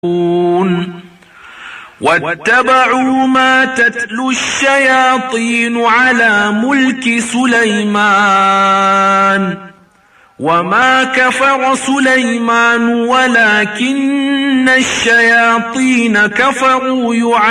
واتبعوا ما تتلو الشياطين على ملك سليمان وما كفر سليمان ولكن الشياطين كفروا